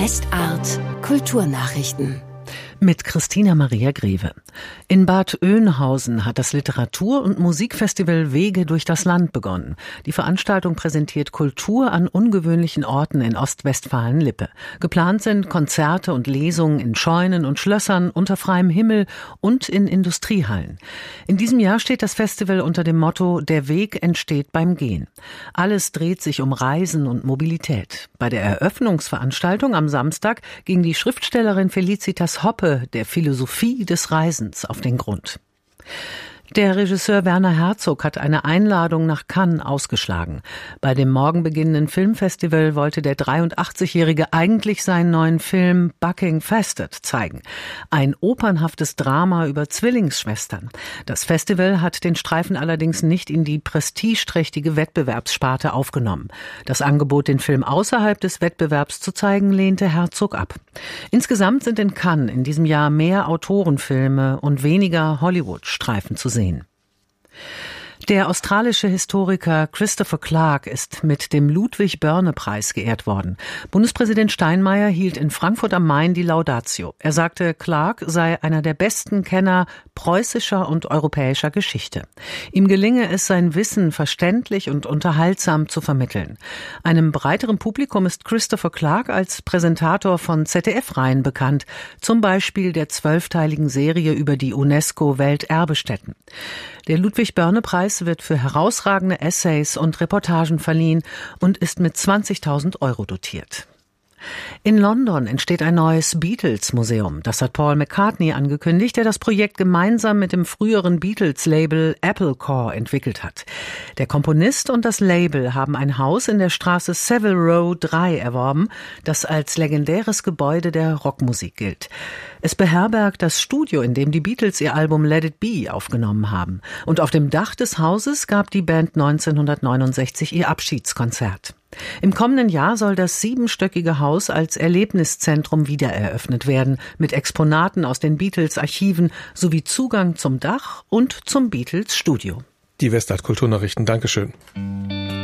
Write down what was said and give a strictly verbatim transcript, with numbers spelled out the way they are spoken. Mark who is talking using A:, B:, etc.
A: Westart Kulturnachrichten.
B: Mit Christina Maria Greve. In Bad Oeynhausen hat das Literatur- und Musikfestival Wege durch das Land begonnen. Die Veranstaltung präsentiert Kultur an ungewöhnlichen Orten in Ostwestfalen-Lippe. Geplant sind Konzerte und Lesungen in Scheunen und Schlössern, unter freiem Himmel und in Industriehallen. In diesem Jahr steht das Festival unter dem Motto »Der Weg entsteht beim Gehen«. Alles dreht sich um Reisen und Mobilität. Bei der Eröffnungsveranstaltung am Samstag ging die Schriftstellerin Felicitas Hoppe der Philosophie des Reisens auf den Grund. Der Regisseur Werner Herzog hat eine Einladung nach Cannes ausgeschlagen. Bei dem morgen beginnenden Filmfestival wollte der dreiundachtzigjährige eigentlich seinen neuen Film Bucking Fasted zeigen. Ein opernhaftes Drama über Zwillingsschwestern. Das Festival hat den Streifen allerdings nicht in die prestigeträchtige Wettbewerbssparte aufgenommen. Das Angebot, den Film außerhalb des Wettbewerbs zu zeigen, lehnte Herzog ab. Insgesamt sind in Cannes in diesem Jahr mehr Autorenfilme und weniger Hollywood-Streifen zu sehen. Der australische Historiker Christopher Clark ist mit dem Ludwig-Börne-Preis geehrt worden. Bundespräsident Steinmeier hielt in Frankfurt am Main die Laudatio. Er sagte, Clark sei einer der besten Kenner preußischer und europäischer Geschichte. Ihm gelinge es, sein Wissen verständlich und unterhaltsam zu vermitteln. Einem breiteren Publikum ist Christopher Clark als Präsentator von Z D F-Reihen bekannt, zum Beispiel der zwölfteiligen Serie über die UNESCO-Welterbestätten. Der Ludwig-Börne-Preis wird für herausragende Essays und Reportagen verliehen und ist mit zwanzigtausend Euro dotiert. In London entsteht ein neues Beatles-Museum. Das hat Paul McCartney angekündigt, der das Projekt gemeinsam mit dem früheren Beatles-Label Applecore entwickelt hat. Der Komponist und das Label haben ein Haus in der Straße Savile Row drei erworben, das als legendäres Gebäude der Rockmusik gilt. Es beherbergt das Studio, in dem die Beatles ihr Album Let It Be aufgenommen haben. Und auf dem Dach des Hauses gab die Band neunzehnhundertneunundsechzig ihr Abschiedskonzert. Im kommenden Jahr soll das siebenstöckige Haus als Erlebniszentrum wiedereröffnet werden, mit Exponaten aus den Beatles-Archiven sowie Zugang zum Dach und zum Beatles-Studio.
C: Die Westart Kulturnachrichten. Dankeschön.